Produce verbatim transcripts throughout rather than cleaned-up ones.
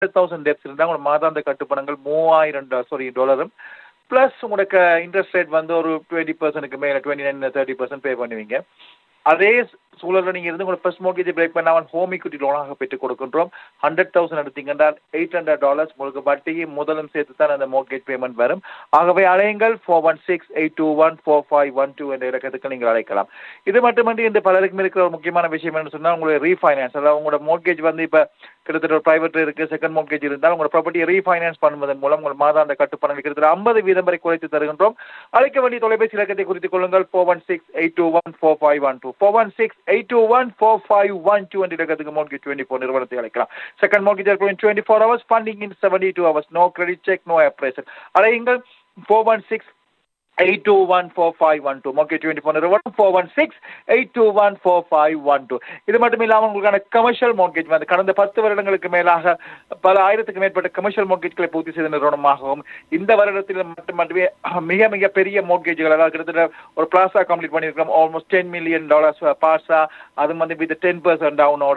Thousand debts இருந்தால் உங்களுக்கு மாதாந்த கட்டுப்பணங்கள் மூவாயிரம் சாரி டாலரும் பிளஸ் உங்களுக்கு இன்ட்ரெஸ்ட் ரேட் வந்து ஒரு டுவெண்ட்டி பர்சன்ட்டுக்கு மேலே டுவெண்ட்டி நைன் தேர்ட்டி பர்சன்ட் பே பண்ணுவீங்க. அதே சூழலில் நீங்கள் இருந்து உங்களுக்கு ஃபர்ஸ்ட் மோர்கேஜ் பிரேக் பண்ணாமல் ஹோம் இக்விட்டி லோனாக பெற்றுக் கொடுக்கின்றோம். ஹண்ட்ரட் தௌசண்ட் எடுத்தீங்கன்னா எயிட் ஹண்ட்ரட் டாலர்ஸ் உங்களுக்கு வட்டியும் முதலும் சேர்த்து தான் அந்த மோர்கேஜ் பேமெண்ட் வரும். ஆகவே அழையுங்கள் four one six eight two one four five one two என்ற இலக்கத்துக்கு நீங்கள் அழைக்கலாம். இது மட்டுமன்றி இந்த பலருக்கும் இருக்கிற ஒரு முக்கியமான விஷயம் என்ன சொன்னால் உங்களுடைய ரீஃபைனான்ஸ், அதாவது உங்களோட மோர்கேஜ் வந்து இப்போ கிட்டத்தட்ட ஒரு பிரைவேட் இருக்கு, செகண்ட் மோர்கேஜ் இருந்தால் உங்களோட ப்ராப்பர்ட்டியை ரீஃபைனான்ஸ் பண்ணுவதன் மூலம் உங்கள் மாதாந்த கட்டுப்பணங்கள் கிட்டத்தட்ட ஐம்பது வீதம் வரை குறைத்து தருகின்றோம். அழைக்க வேண்டிய தொலைபேசி இலக்கத்தை குறித்துக் கொள்ளுங்கள் four one six eight two one four five one two four one six eight two one four five one two என்ற இலக்கத்துக்கு மோர்கேஜ் டுவெண்ட்டி ஃபோர் நிறுவனத்தை அழைக்கலாம். Second mortgage twenty four hours funding இன் seventy two hours, no credit check, no appraisal. அழையுங்கள் four one six eight two one four five one two mortgage twenty four நிறுவனம் four one six eight two one four five one two. இது மட்டும் இல்லாமல் உங்களுக்கான commercial mortgage வந்து கடந்த பத்து வருடங்களுக்கு மேலாக பல ஆயிரத்துக்கு மேற்பட்ட கமர்ஷியல் மோர்கேஜ்களை பூர்த்தி செய்த நிறுவனமாகவும் இந்த வருடத்தில் மட்டுமே மிக மிக பெரிய மோர்கேஜ்கள், அதாவது கிட்டத்தட்ட ஒரு பிளாசா கம்ப்ளீட் பண்ணியிருக்கிறோம், ஆல்மோஸ்ட் டென் மில்லியன் டாலர்ஸ் பாசா, அது வந்து வித் டென் பர்சன்ட் டவுனோட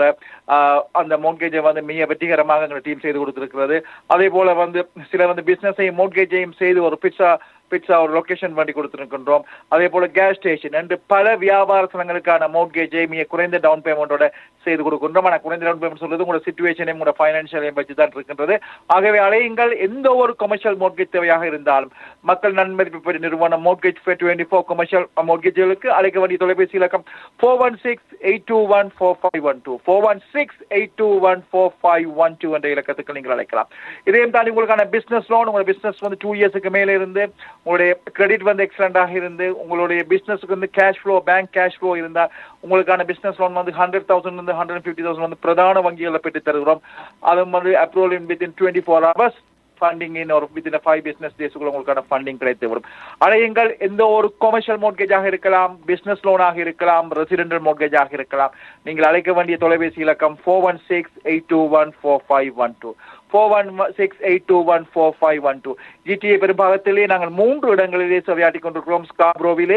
அந்த மோர்கேஜை வந்து மிக வெற்றிகரமாக எங்கள் டீம் செய்து கொடுத்திருக்கிறது. அதே போல வந்து சில வந்து பிசினஸையும் மோர்கேஜையும் செய்து ஒரு பிட்ஸா பிட்ஸா ஒரு லொகேஷன் பண்ணி கொடுத்துருக்கின்றோம். அதே போல கேஸ் ஸ்டேஷன் என்று பல வியாபார ஸ்தலங்களுக்கான மோர்கேஜை மிக குறைந்த டவுன் பேமெண்டோட செய்து கொடுக்கின்றோம். ஆனால் குறைந்த டவுன் பேமெண்ட் சொல்றது உங்களோட சிச்சுவேஷனையும் உங்களோட ஃபைனான்சியலையும் வச்சு தான் இருக்கின்றது. ஆகவே அழையுங்கள் எந்த ஒரு கமர்ஷியல் மோர்கேஜ் தேவையாக இருந்தாலும் மக்கள் நன்மதிப்பு பெற்ற நிறுவனம் மோர்கேஜ் டுவெண்ட்டி ஃபோர் கமர்ஷியல் மோர்கேஜ்களுக்கு அழைக்க வேண்டிய தொலைபேசி இலக்கம் four one six eight two one four five one two four one six eight two one four five one two என்ற இலக்கத்துக்கு நீங்கள் அழைக்கலாம். இதையும் தாண்டி உங்களுக்கான பிசினஸ் லோன், உங்களோட பிசினஸ் வந்து டூ இயர்ஸுக்கு மேலே இருந்து உங்களுடைய கிரெடிட் வந்து எக்ஸலண்டாக இருந்து உங்களுடைய பிசினஸுக்கு வந்து cash flow bank cash flow இருந்தால் உங்களுக்கான பிசினஸ் லோன் வந்து ஹண்ட்ரட் தௌசண்ட் வந்து ஹண்ட்ரட் ஃபிஃப்டி தௌசண்ட் வந்து பிரதான வங்கிகளில் பெற்று தருகிறோம். அது வந்து அப்ரூவல் இன் within twenty four hours funding இன் ஒரு வித்தின் ஃபைவ் பிசினஸ் டேஸுக்குள்ள உங்களுக்கான ஃபண்டிங் கிடைத்து வரும். அழையுங்கள் எந்த ஒரு கமர்ஷியல் மோர்கேஜாக இருக்கலாம், பிசினஸ் லோனாக இருக்கலாம், ரெசிடென்டல் மோர்கேஜாக இருக்கலாம். நீங்கள் அழைக்க வேண்டிய தொலைபேசி இலக்கம் four one six eight two one four five one two four one six eight two one four five one two. GTA பெரும்பாகத்திலே நாங்கள் மூன்று இடங்களிலே சேவையாற்றிக் கொண்டிருக்கிறோம். ஸ்காப்ரோவிலே,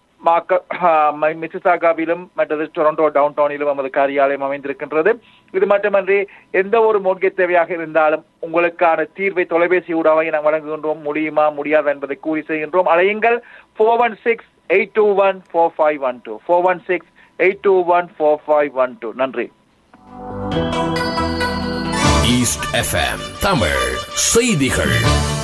மிசிசாகாவிலும் மற்றது டொரண்டோ டவுன் டவுனிலும் நமது காரியாலயம் அமைந்திருக்கின்றது. இது மட்டுமன்றி எந்த ஒரு மோர்கேஜ் தேவையாக இருந்தாலும் உங்களுக்கான தீர்வை தொலைபேசி ஊடாக நாங்கள் வழங்குகின்றோம். முடியுமா முடியாது என்பதை கூறி செய்கின்றோம். அழையுங்கள் four one six eight two one four five one two four one six eight two one four five one two. நன்றி. ஈஸ்ட் எஃப்எம் தமிழ் செய்திகள்.